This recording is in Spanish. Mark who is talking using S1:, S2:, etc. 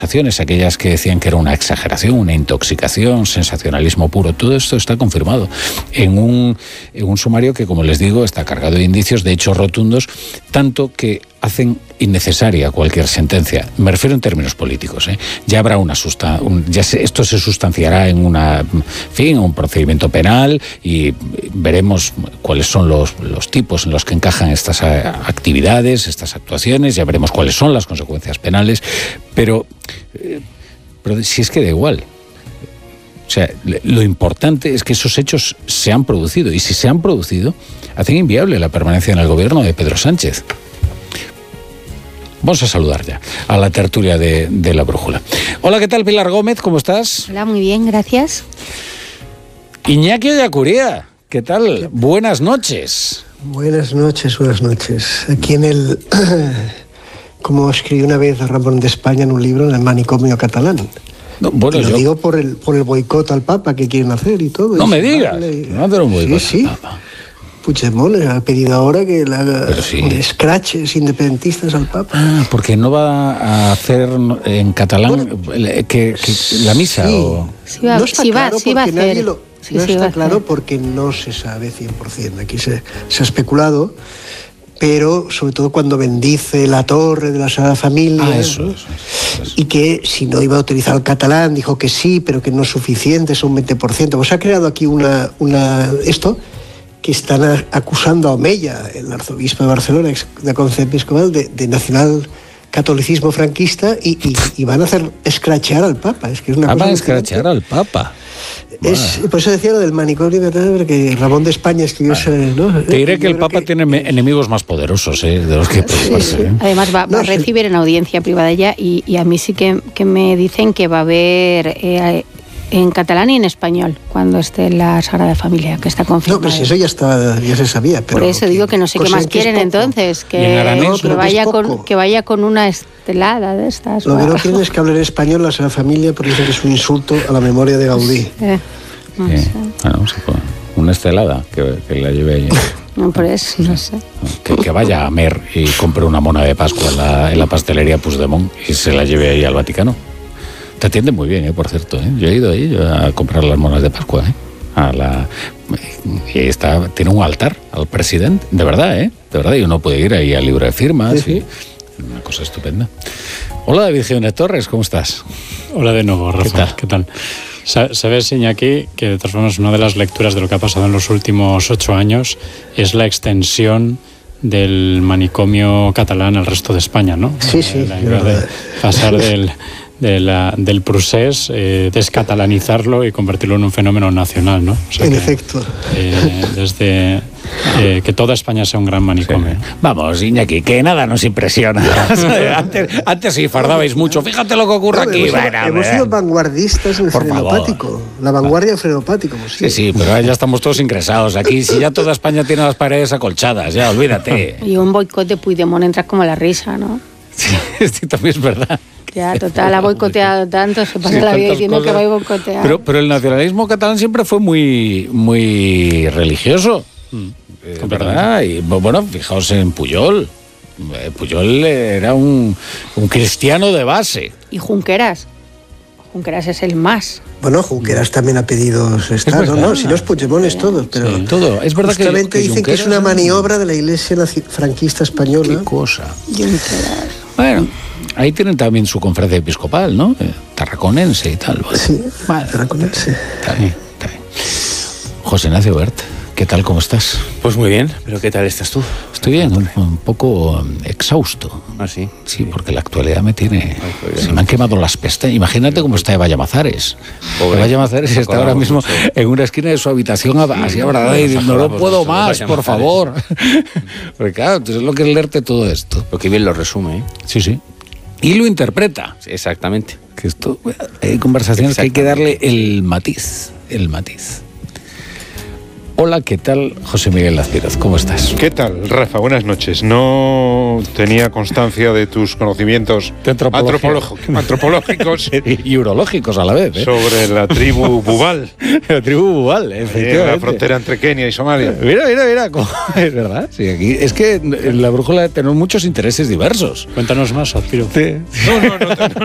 S1: aquellas que decían que era una exageración, una intoxicación, sensacionalismo puro, todo esto está confirmado en un sumario que, como les digo, está cargado de indicios, de hechos rotundos, tanto que hacen innecesaria cualquier sentencia. Me refiero en términos políticos, ¿eh? Ya habrá esto se sustanciará en un procedimiento penal y veremos cuáles son los tipos en los que encajan estas actividades, estas actuaciones, ya veremos cuáles son las consecuencias penales, pero si es que da igual. O sea, lo importante es que esos hechos se han producido, y si se han producido, hacen inviable la permanencia en el gobierno de Pedro Sánchez. Vamos a saludar ya a la tertulia de La Brújula. Hola, ¿qué tal, Pilar Gómez? ¿Cómo estás?
S2: Hola, muy bien, gracias.
S1: Iñaki Ollacuría, ¿qué tal? Buenas noches.
S3: Buenas noches. Aquí como escribí una vez Ramón de España en un libro, en el manicomio catalán.
S1: No, bueno,
S3: lo digo por el boicot al Papa que quieren hacer y todo.
S1: No me digas. No hacer un boicot al Papa.
S3: Puigdemont ha pedido ahora que le haga escraches independentistas al Papa.
S1: Porque no va a hacer en catalán que la misa.
S3: No está claro porque no se sabe 100%. Aquí se ha especulado, pero sobre todo cuando bendice la torre de la Sagrada Familia.
S1: Eso.
S3: Y que si no iba a utilizar el catalán, dijo que sí, pero que no es suficiente, es un 20%. Pues ha creado aquí esto que están acusando a Omeya, el arzobispo de Barcelona, de Concejo Episcopal, de nacional catolicismo franquista, y van a hacer escrachear al Papa. Es que es una cosa.
S1: Van a escrachear al Papa.
S3: Por eso decía lo del manicomio, porque Ramón de España escribió ¿no?
S1: Te diré que el Papa tiene enemigos más poderosos, de los que preocuparse.
S2: Sí. Además va a recibir en audiencia privada ya, y a mí sí que me dicen que va a haber en catalán y en español cuando esté la Sagrada Familia, que está confirmado.
S3: No, pues eso ya se sabía. Pero
S2: por eso digo que no sé qué más quieren entonces, que vaya con una estelada de estas.
S3: Lo que no quieren es que hable en español la Sagrada Familia, porque dicen que es un insulto a la memoria de Gaudí.
S2: No sé.
S1: Bueno, una estelada que la lleve allí.
S2: No, por eso, no sé.
S1: Que vaya a Mer y compre una mona de Pascua en la pastelería Puigdemont y se la lleve ahí al Vaticano. Te atiende muy bien, por cierto. Yo he ido ahí a comprar las monas de Pascua. Y tiene un altar al presidente. De verdad, de verdad. Y uno puede ir ahí al libro de firmas.
S3: Sí.
S1: Una cosa estupenda. Hola, David Jiménez Torres, ¿cómo estás?
S4: Hola de nuevo, Rafa. ¿Qué tal? Sabes, Iñaki, que de todas formas una de las lecturas de lo que ha pasado en los últimos 8 años es la extensión del manicomio catalán al resto de España, ¿no?
S3: Sí.
S4: De pasar del procés, descatalanizarlo y convertirlo en un fenómeno nacional, ¿no? O sea
S3: en efecto.
S4: Desde que toda España sea un gran manicomio.
S1: Sí. Vamos, Iñaki, que nada nos impresiona. antes sí fardabais mucho. Fíjate lo que ocurre aquí.
S3: Hemos sido vanguardistas en el frenopático. La vanguardia del frenopático.
S1: Sí, pero ya estamos todos ingresados. Aquí, si ya toda España tiene las paredes acolchadas, ya olvídate.
S2: Y un boicot de Puigdemont entra como la risa, ¿no?
S1: Sí, también es verdad.
S2: Ya, total, ha boicoteado tanto, se pasa la vida diciendo que va a boicotear.
S1: Pero el nacionalismo catalán siempre fue muy, muy religioso, ¿verdad? Y bueno, fijaos en Pujol. Pujol era un cristiano de base.
S2: Y Junqueras. Junqueras es el más.
S3: Bueno, Junqueras también ha pedido estar, ¿no? Si no es Puigdemont es todo, pero
S1: todo. Es verdad
S3: justamente que dicen que es una maniobra de la Iglesia franquista española.
S1: Qué cosa. Bueno, ahí tienen también su conferencia episcopal, ¿no? Tarraconense y tal. ¿Vale?
S3: Sí, tarraconense.
S1: Está bien. José Ignacio Bert, ¿qué tal? ¿Cómo estás?
S5: Pues muy bien, pero ¿qué tal estás tú?
S1: Estoy bien, un poco exhausto.
S5: ¿Ah, sí?
S1: Sí, porque la actualidad me tiene... Se me han quemado las pestañas. Imagínate cómo está Eva Llamazares. Eva Llamazares está ahora mismo en una esquina de su habitación así abrazada y diciendo, no puedo más, por favor. Porque claro, entonces lo que es leerte todo esto.
S5: Lo que bien lo resume, ¿eh?
S1: Sí. Y lo interpreta.
S5: Exactamente.
S1: Que esto, hay conversaciones que hay que darle el matiz. Hola, ¿qué tal? José Miguel Lazpiroz, ¿cómo estás?
S6: ¿Qué tal, Rafa? Buenas noches. No tenía constancia de tus conocimientos antropológicos
S1: y urológicos a la vez,
S6: sobre la tribu Bubal.
S1: La tribu Bubal, efectivamente.
S6: En la frontera entre Kenia y Somalia.
S1: Mira, es verdad. Sí, aquí es que en La Brújula tenemos muchos intereses diversos.
S4: Cuéntanos más, Azpiro.
S6: No.